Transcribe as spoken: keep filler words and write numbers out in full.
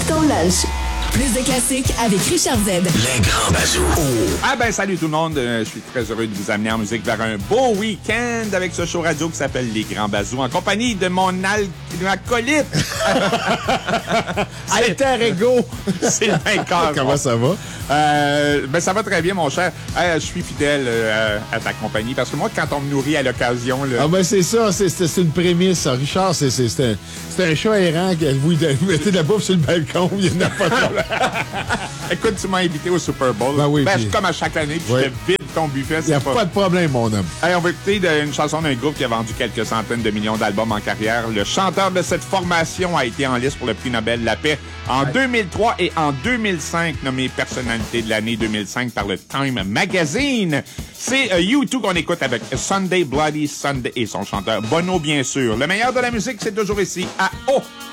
ton lunch. Plus de classiques avec Richard Z. Les grands bazous. Oh. Ah ben salut tout le monde, euh, je suis très heureux de vous amener en musique vers un beau week-end avec ce show radio qui s'appelle Les Grands Bazous en compagnie de mon al- acolyte. Alter ego. C'est le vainqueur. Comment ça va? Euh, ben ça va très bien mon cher. Euh, je suis fidèle euh, à ta compagnie parce que moi quand on me nourrit à l'occasion là... Ah ben c'est ça, c'est, c'est, c'est une prémisse. Ça. Richard, c'est, c'est, c'est, un, c'est un chat errant que vous, vous mettez de la bouffe sur le balcon, il n'y en a pas de... Écoute, tu m'as invité au Super Bowl. Ben oui, ben, puis... je, comme à chaque année, puis oui. je te vide ton buffet. Il n'y a pas... pas de problème, mon homme. Hey, on va écouter de, une chanson d'un groupe qui a vendu quelques centaines de millions d'albums en carrière. Le chanteur de cette formation a été en liste pour le prix Nobel de la paix en ouais. deux mille trois et en deux mille cinq, nommé personnalité de l'année deux mille cinq par le Time Magazine. C'est euh, U deux qu'on écoute avec Sunday Bloody Sunday et son chanteur Bono, bien sûr. Le meilleur de la musique, c'est toujours ici à O.